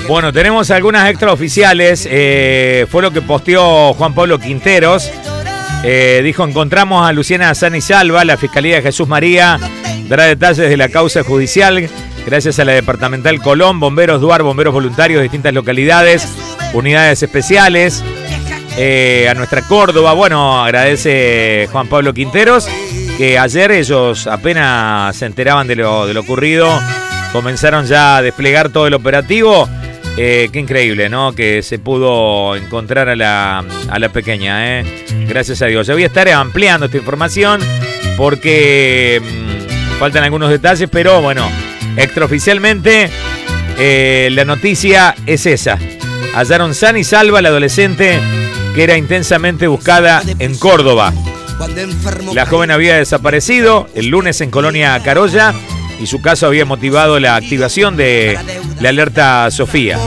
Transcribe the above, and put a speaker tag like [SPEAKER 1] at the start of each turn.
[SPEAKER 1] Bueno, tenemos algunas extraoficiales. Fue lo que posteó Juan Pablo Quinteros. Dijo: encontramos a Luciana sana y salva. La Fiscalía de Jesús María dará detalles de la causa judicial. Gracias a la Departamental Colón, bomberos DUAR, bomberos voluntarios de distintas localidades, unidades especiales. A nuestra Córdoba, bueno, agradece Juan Pablo Quinteros, que ayer ellos apenas se enteraban de lo ocurrido, comenzaron ya a desplegar todo el operativo. Qué increíble, ¿no? Que se pudo encontrar a la pequeña, gracias a Dios. Yo voy a estar ampliando esta información porque faltan algunos detalles, pero bueno, extraoficialmente la noticia es esa. Hallaron sana y salva a la adolescente que era intensamente buscada en Córdoba. La joven había desaparecido el lunes en Colonia Carolla y su caso había motivado la activación de la alerta Sofía.